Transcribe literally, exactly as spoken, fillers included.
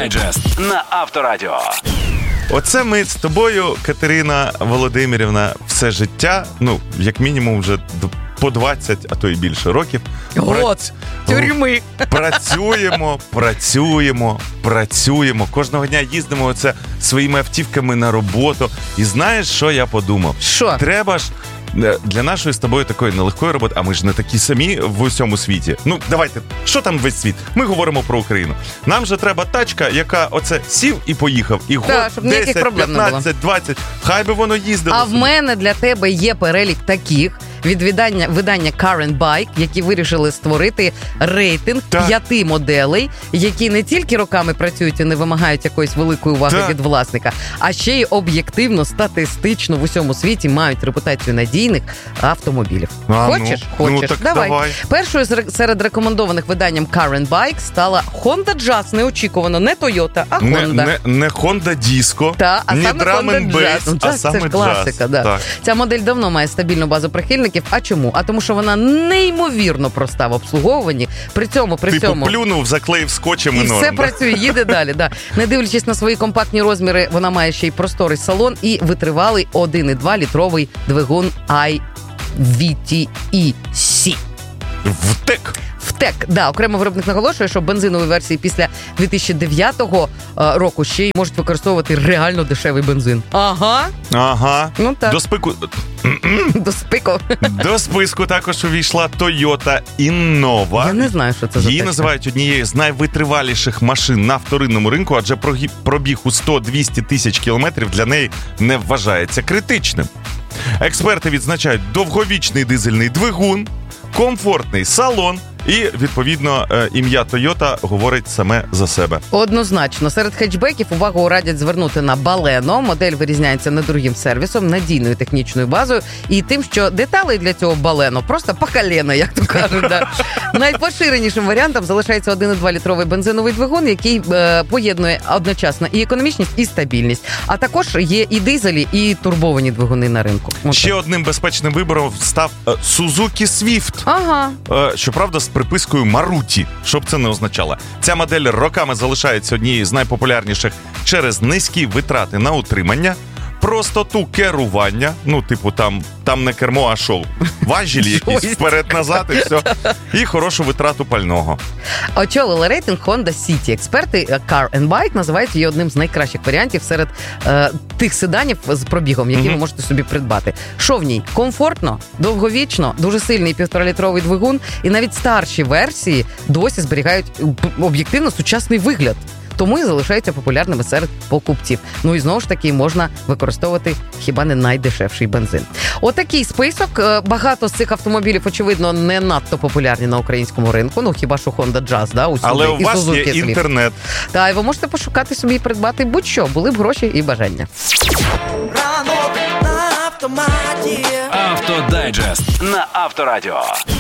Автодайджест на Авторадіо. Оце ми з тобою, Катерина Володимирівна, все життя, ну, як мінімум вже по двадцять, а то й більше років. От, тюрми. Працюємо, працюємо, працюємо. Кожного дня їздимо оце своїми автівками на роботу. І знаєш, що я подумав? Що? Треба ж для нашої з тобою такої нелегкої роботи, а ми ж не такі самі в усьому світі. Ну, давайте, що там весь світ? Ми говоримо про Україну. Нам же треба тачка, яка оце сів і поїхав. І год да, десять, п'ятнадцять, двадцять. Хай би воно їздило. А в мене для тебе є перелік таких від видання, видання Car and Bike, які вирішили створити рейтинг так. п'яти моделей, які не тільки роками працюють і не вимагають якоїсь великої уваги так. від власника, а ще й об'єктивно, статистично в усьому світі мають репутацію надійних автомобілів. А, Хочеш? Ну, Хочеш? ну, так давай. давай. Першою серед рекомендованих виданням Car and Bike стала Honda Jazz, неочікувано, не Toyota, а Honda. Не, не, не Honda Disco, Та, а не саме Drum Honda and Jazz. Bass, Ну, а Jazz саме це ж класика, Jazz. да. Так. Ця модель давно має стабільну базу прихильників. А чому? А тому, що вона неймовірно проста в обслуговуванні. При цьому, при Типу цьому... плюнув, заклеїв скотчем і І норм. все працює, їде далі. Да. Не дивлячись на свої компактні розміри, вона має ще й просторий салон і витривалий один і два літровий двигун ай ві ті і сі. Втек! Втек, да, окремо виробник наголошує, що бензинові версії після дві тисячі дев'ятого року ще й можуть використовувати реально дешевий бензин. Ага. Ага. Ну так. До списку... До списку. До списку також увійшла Toyota Innova. Я не знаю, що це за Її таке. називають однією з найвитриваліших машин на вторинному ринку, адже пробіг у сто-двісті тисяч кілометрів для неї не вважається критичним. Експерти відзначають довговічний дизельний двигун, комфортний салон і, відповідно, ім'я Toyota говорить саме за себе. Однозначно. Серед хетчбеків увагу радять звернути на Baleno. Модель вирізняється недорогим сервісом, надійною технічною базою і тим, що деталей для цього Baleno просто по колено, як то кажуть. Да. Найпоширенішим варіантом залишається один і два літровий бензиновий двигун, який е, поєднує одночасно і економічність, і стабільність. А також є і дизелі, і турбовані двигуни на ринку. От Ще так. одним безпечним вибором став е, Suzuki Swift. Ага. Е, щоправда, з припискою Maruti, що б це не означало. Ця модель роками залишається однією з найпопулярніших через низькі витрати на утримання, простоту керування, ну, типу, там, там не кермо, а шоу. Важілі якісь вперед-назад і все. І хорошу витрату пального. Очолили рейтинг Honda City. Експерти Car and Bike називають її одним з найкращих варіантів серед е, тих седанів з пробігом, які mm-hmm. ви можете собі придбати. Що в ній? Комфортно, довговічно, дуже сильний півторалітровий двигун, і навіть старші версії досі зберігають об'єктивно сучасний вигляд. Тому і залишаються популярними серед покупців. Ну і знову ж таки можна використовувати хіба не найдешевший бензин. Отакий список. Багато з цих автомобілів, очевидно, не надто популярні на українському ринку. Ну хіба що Honda Jazz, да, усюди. Але у і вас Suzuki є інтернет. Та, і ви можете пошукати собі і придбати будь-що. Були б гроші і бажання. Автодайджест на Авторадіо.